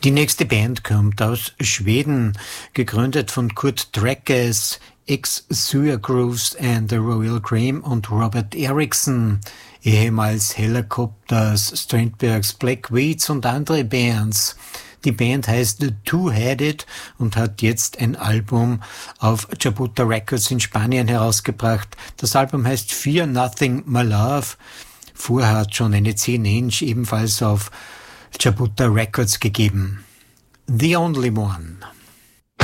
Die nächste Band kommt aus Schweden, gegründet von Kurt Dreckes, ex-Syr Grooves and the Royal Cream und Robert Eriksson, ehemals Helicopters, Strandbergs, Black Weeds und andere Bands. Die Band heißt The Two-Headed und hat jetzt ein Album auf Jabuta Records in Spanien herausgebracht. Das Album heißt Fear Nothing My Love. Vorher hat schon eine 10-Inch ebenfalls auf Jabuta Records gegeben. The Only One.